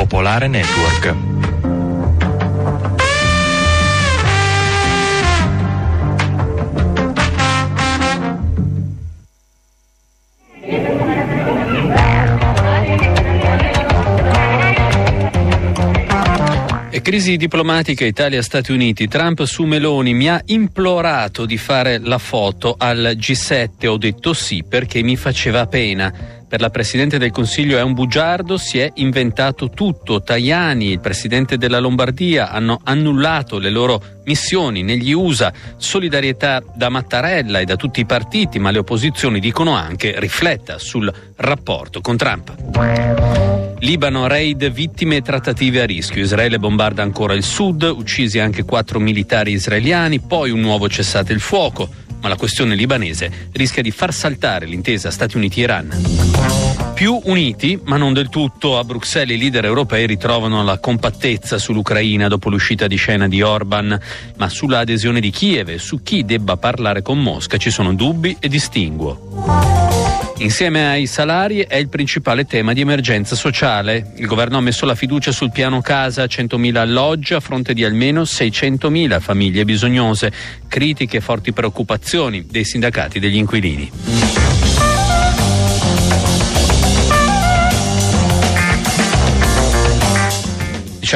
Popolare Network. Crisi diplomatica Italia-Stati Uniti. Trump su Meloni: mi ha implorato di fare la foto al G7, ho detto sì perché mi faceva pena. Per la Presidente del Consiglio è un bugiardo, si è inventato tutto. Tajani, il Presidente della Lombardia, hanno annullato le loro missioni negli USA. Solidarietà da Mattarella e da tutti i partiti, ma le opposizioni dicono anche rifletta sul rapporto con Trump. Libano, raid, vittime e trattative a rischio. Israele bombarda ancora il sud, uccisi anche 4 militari israeliani, poi un nuovo cessate il fuoco. Ma la questione libanese rischia di far saltare l'intesa Stati Uniti-Iran. Più uniti, ma non del tutto. A Bruxelles i leader europei ritrovano la compattezza sull'Ucraina dopo l'uscita di scena di Orban, ma sulla adesione di Kiev e su chi debba parlare con Mosca ci sono dubbi e distinguo. Insieme ai salari è il principale tema di emergenza sociale. Il governo ha messo la fiducia sul piano casa, 100.000 alloggi a fronte di almeno 600.000 famiglie bisognose. Critiche e forti preoccupazioni dei sindacati degli inquilini. –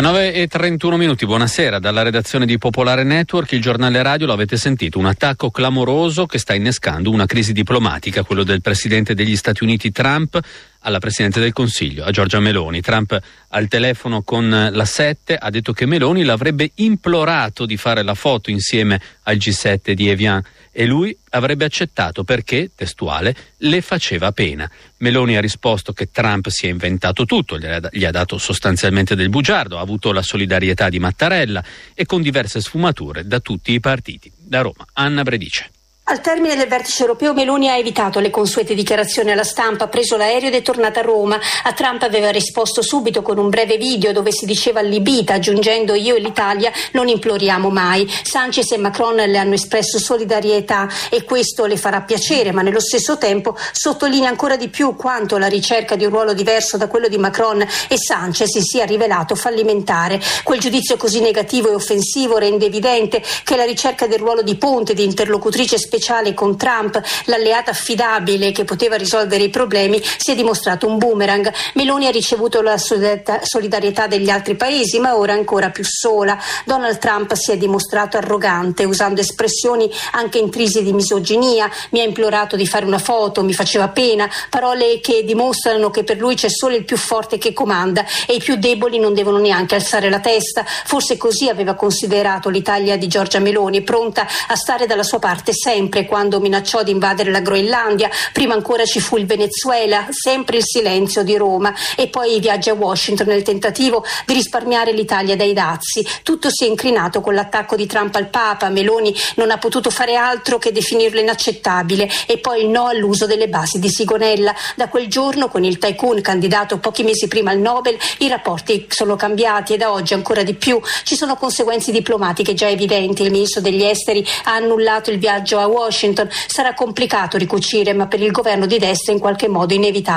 19:31, buonasera dalla redazione di Popolare Network, il giornale radio, lo avete sentito, un attacco clamoroso che sta innescando una crisi diplomatica, quello del presidente degli Stati Uniti Trump alla Presidente del Consiglio, a Giorgia Meloni. Trump al telefono con la 7 ha detto che Meloni l'avrebbe implorato di fare la foto insieme al G7 di Evian e lui avrebbe accettato perché, testuale, le faceva pena. Meloni ha risposto che Trump si è inventato tutto, gli ha dato sostanzialmente del bugiardo, ha avuto la solidarietà di Mattarella e con diverse sfumature da tutti i partiti. Da Roma, Anna Bredice. Al termine del vertice europeo Meloni ha evitato le consuete dichiarazioni alla stampa, ha preso l'aereo ed è tornata a Roma. A Trump aveva risposto subito con un breve video dove si diceva allibita, aggiungendo: io e l'Italia non imploriamo mai. Sanchez e Macron le hanno espresso solidarietà e questo le farà piacere, ma nello stesso tempo sottolinea ancora di più quanto la ricerca di un ruolo diverso da quello di Macron e Sanchez si sia rivelato fallimentare. Quel giudizio così negativo e offensivo rende evidente che la ricerca del ruolo di ponte, di interlocutrice speciale con Trump, l'alleata affidabile che poteva risolvere i problemi, si è dimostrato un boomerang. Meloni ha ricevuto la solidarietà degli altri paesi, ma ora ancora più sola. Donald Trump si è dimostrato arrogante, usando espressioni anche intrise di misoginia. Mi ha implorato di fare una foto, mi faceva pena, parole che dimostrano che per lui c'è solo il più forte che comanda e i più deboli non devono neanche alzare la testa. Forse così aveva considerato l'Italia di Giorgia Meloni, pronta a stare dalla sua parte sempre quando minacciò di invadere la Groenlandia. Prima ancora ci fu il Venezuela, sempre il silenzio di Roma e poi i viaggi a Washington nel tentativo di risparmiare l'Italia dai dazi. Tutto si è incrinato con l'attacco di Trump al Papa. Meloni non ha potuto fare altro che definirlo inaccettabile e poi il no all'uso delle basi di Sigonella. Da quel giorno, con il tycoon candidato pochi mesi prima al Nobel, i rapporti sono cambiati e da oggi ancora di più. Ci sono conseguenze diplomatiche già evidenti. Il ministro degli esteri ha annullato il viaggio a Washington. Sarà complicato ricucire, ma per il governo di destra in qualche modo inevitabile.